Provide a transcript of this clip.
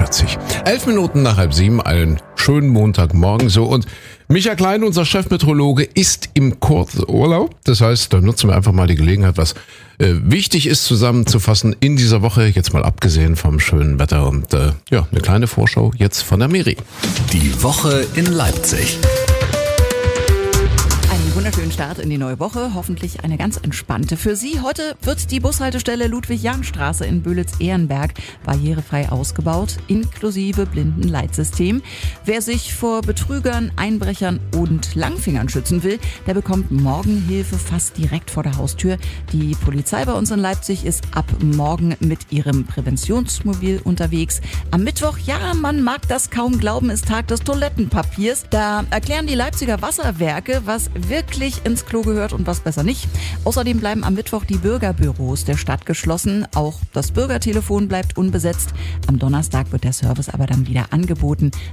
89. 11 Minuten nach 6:30, einen schönen Montagmorgen so. Und Micha Klein, unser Chefmeteorologe, ist im Kurzurlaub. Das heißt, da nutzen wir einfach mal die Gelegenheit, was wichtig ist zusammenzufassen in dieser Woche. Jetzt mal abgesehen vom schönen Wetter und eine kleine Vorschau jetzt von der Miri. Die Woche in Leipzig. Einen wunderschönen Start in die neue Woche, hoffentlich eine ganz entspannte für Sie. Heute wird die Bushaltestelle Ludwig-Jahn-Straße in Böhlitz-Ehrenberg barrierefrei ausgebaut, inklusive Blindenleitsystem. Wer sich vor Betrügern, Einbrechern und Langfingern schützen will, der bekommt morgen Hilfe fast direkt vor der Haustür. Die Polizei bei uns in Leipzig ist ab morgen mit ihrem Präventionsmobil unterwegs. Am Mittwoch, ja, man mag das kaum glauben, ist Tag des Toilettenpapiers. Da erklären die Leipziger Wasserwerke, was wirklich ins Klo gehört und was besser nicht. Außerdem bleiben am Mittwoch die Bürgerbüros der Stadt geschlossen. Auch das Bürgertelefon bleibt unbesetzt. Am Donnerstag wird der Service aber dann wieder angeboten.